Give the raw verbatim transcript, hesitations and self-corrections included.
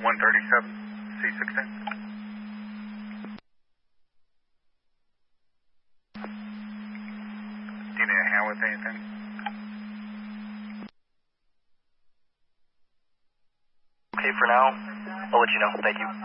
one thirty-seven, C sixteen. Do you need a hand with anything? Okay, for now, I'll let you know. Thank you.